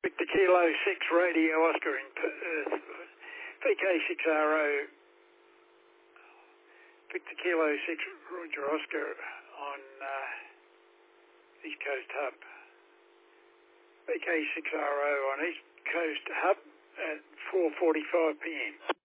Victor Kilo 6 Radio Oscar in Perth. VK6RO. Victor Kilo 6 Roger Oscar on East Coast Hub. VK6RO on East Coast Hub at 4:45 p.m.